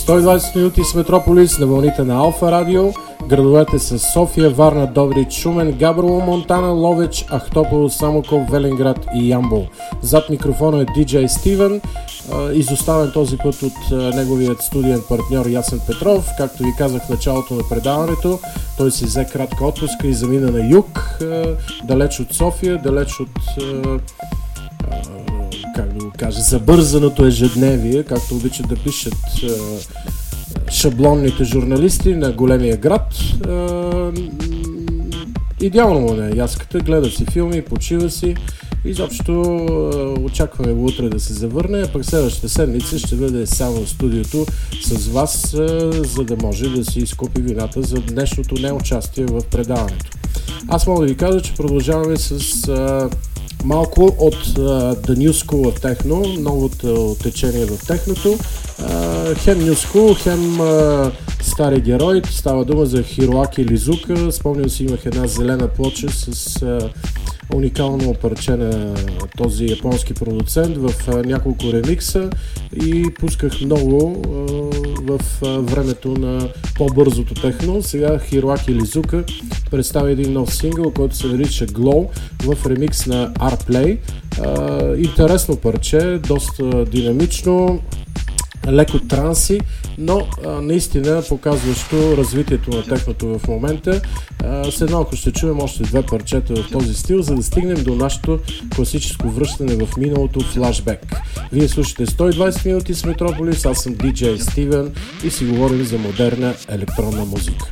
120 минути с Метрополис на вълните на Алфа Радио. Градовете са София, Варна, Добрич, Шумен, Габрово, Монтана, Ловеч, Ахтопол, Самоков, Велинград и Ямбол. Зад микрофона е DJ Стивен, изоставен този път от неговият студиен партньор Ясен Петров. Както ви казах в началото на предаването, той си взе кратка отпуска и замина на юг, далеч от София, далеч от как да го кажа, забързаното ежедневие, както обичат да пишат шаблонните журналисти на големия град. Идеално му е яската, гледа си филми, почива си. Изобщо очакваме го утре да се завърне, а пък следващата седмица ще бъде само в студиото с вас, за да може да си изкупи вината за днешното неучастие в предаването. Аз мога да ви кажа, че продължаваме с малко от The New School of Techno, новото течение в техното. Хем New School, хем стари герой. Става дума за Хироаки Лизука. Спомням си, имах една зелена плоча с уникално парче на този японски продуцент в няколко ремикса и пусках много в времето на по-бързото техно. Сега Хироаки Лизука представя един нов сингъл, който се нарича Glow в ремикс на R-Play. Интересно парче, доста динамично, леко транси, но наистина показващо развитието на техното в момента. След малко ще чуем още две парчета в този стил, за да стигнем до нашето класическо връщане в миналото, флашбек. Вие слушате 120 минути с Метрополис, аз съм DJ Стивен и си говорим за модерна електронна музика.